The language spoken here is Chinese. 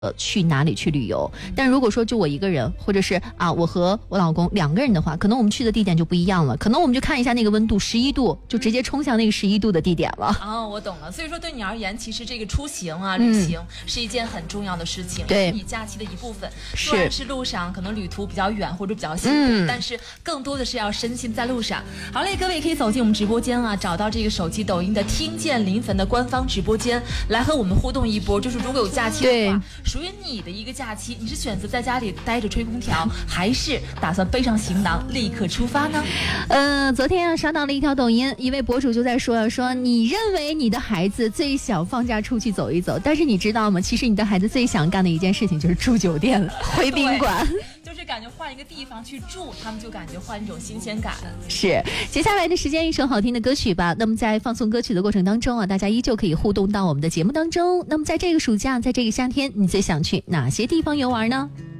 去哪里去旅游。但如果说就我一个人，或者是我和我老公2个人的话，可能我们去的地点就不一样了，可能我们就看一下那个温度11度，就直接冲向那个11度的地点了。 我懂了。所以说对你而言，其实这个出行旅行是一件很重要的事情， 对， 是你假期的一部分。虽然是路上可能旅途比较远或者比较辛苦，但是更多的是要身心在路上。好嘞，各位可以走进我们直播间找到这个手机抖音的听见临汾的官方直播间，来和我们互动一波。就是如果有假期的话，属于你的一个假期，你是选择在家里待着吹空调，还是打算背上行囊立刻出发呢？ 昨天刷到了一条抖音，一位博主就在说你认为你的孩子最想放假出去走一走，但是你知道吗？其实你的孩子最想干的一件事情就是住酒店了，回宾馆。 就是感觉换一个地方去住，他们就感觉换一种新鲜感。 是，接下来的时间一首好听的歌曲吧。那么在放送歌曲的过程当中大家依旧可以互动到我们的节目当中。那么在这个暑假，在这个夏天，你最想去哪些地方游玩呢？